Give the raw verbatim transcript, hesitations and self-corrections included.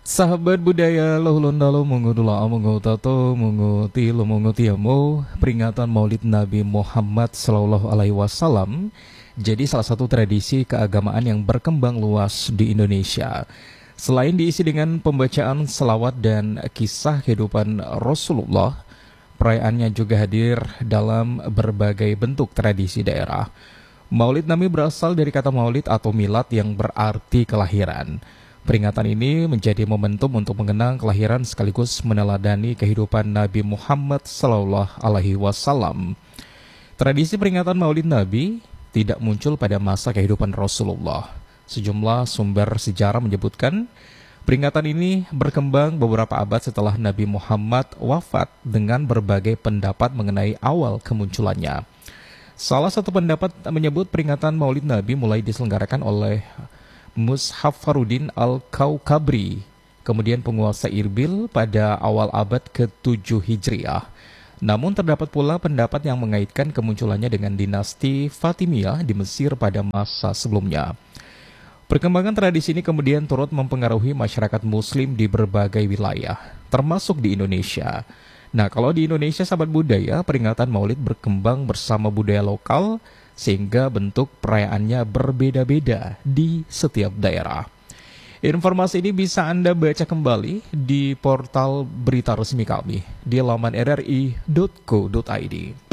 Sahabat budaya lohulun dalu mungu dula mungu tato mungu tilu mungu tiamu peringatan Maulid Nabi Muhammad Sallallahu Alaihi Wasallam jadi salah satu tradisi keagamaan yang berkembang luas di Indonesia. Selain diisi dengan pembacaan selawat dan kisah kehidupan Rasulullah, perayaannya juga hadir dalam berbagai bentuk tradisi daerah. Maulid Nabi berasal dari kata maulid atau milad yang berarti kelahiran. Peringatan ini menjadi momentum untuk mengenang kelahiran sekaligus meneladani kehidupan Nabi Muhammad Sallallahu Alaihi Wasallam. Tradisi peringatan Maulid Nabi tidak muncul pada masa kehidupan Rasulullah. Sejumlah sumber sejarah menyebutkan peringatan ini berkembang beberapa abad setelah Nabi Muhammad wafat dengan berbagai pendapat mengenai awal kemunculannya. Salah satu pendapat menyebut peringatan Maulid Nabi mulai diselenggarakan oleh Mushaf Farudin Al-Kaukabri, kemudian penguasa Irbil pada awal abad ketujuh Hijriah. Namun terdapat pula pendapat yang mengaitkan kemunculannya dengan dinasti Fatimiyah di Mesir pada masa sebelumnya. Perkembangan tradisi ini kemudian turut mempengaruhi masyarakat muslim di berbagai wilayah, termasuk di Indonesia. Nah, kalau di Indonesia, sahabat budaya, peringatan Maulid berkembang bersama budaya lokal, sehingga bentuk perayaannya berbeda-beda di setiap daerah. Informasi ini bisa Anda baca kembali di portal berita resmi kami di laman r r i titik co titik i d.